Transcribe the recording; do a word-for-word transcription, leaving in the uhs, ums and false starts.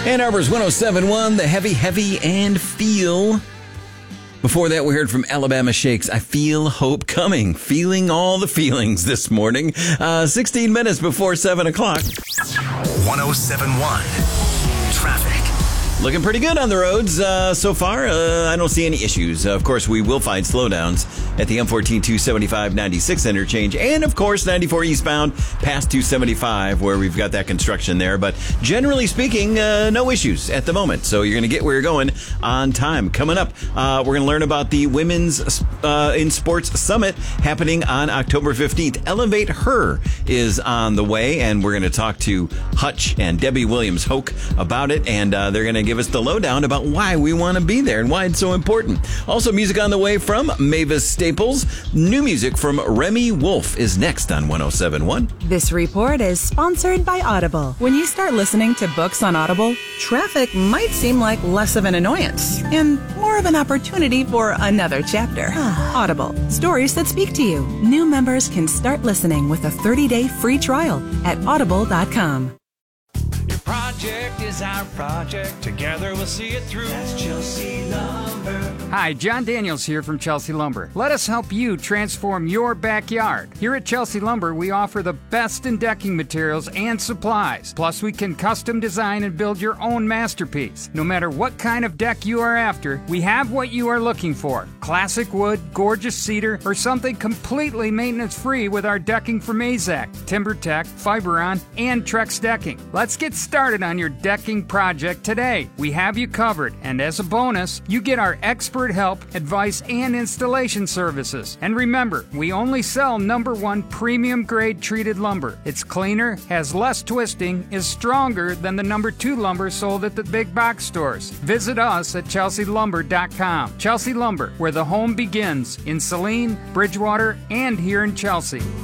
Ann Arbor's one oh seven point one, the heavy, heavy, and feel. Before that, we heard from Alabama Shakes. I feel hope coming. Feeling all the feelings this morning. Uh, sixteen minutes before seven o'clock. one oh seven point one Traffic. Looking pretty good on the roads uh, so far. Uh, I don't see any issues. Uh, of course, we will find slowdowns at the M fourteen two seventy-five ninety-six interchange. And, of course, ninety-four eastbound past two seventy-five where we've got that construction there. But generally speaking, uh, no issues at the moment. So you're going to get where you're going on time. Coming up, uh, we're going to learn about the Women's uh, in Sports Summit happening on October fifteenth. Elevate Her is on the way. And we're going to talk to Hutch and Debbie Williams-Hoke about it. And uh, they're going to give us the lowdown about why we want to be there and why it's so important. Also, music on the way from Mavis Staples. New music from Remy Wolf is next on one oh seven point one. This report is sponsored by Audible. When you start listening to books on Audible, traffic might seem like less of an annoyance and more of an opportunity for another chapter. Audible, stories that speak to you. New members can start listening with a thirty-day free trial at audible dot com. Project is our project. Together we'll see it through. That's Chelsea Lumber. Hi, John Daniels here from Chelsea Lumber. Let us help you transform your backyard. Here at Chelsea Lumber, we offer the best in decking materials and supplies. Plus, we can custom design and build your own masterpiece. No matter what kind of deck you are after, we have what you are looking for. Classic wood, gorgeous cedar, or something completely maintenance-free with our decking from Mazak, TimberTech, Fiberon, and Trex Decking. Let's get started on your decking project today. We have you covered, and as a bonus, you get our expert help, advice, and installation services. And remember, we only sell number one premium grade treated lumber. It's cleaner, has less twisting, is stronger than the number two lumber sold at the big box stores. Visit us at chelsea lumber dot com. Chelsea Lumber, where the home begins, in Saline, Bridgewater, and here in Chelsea.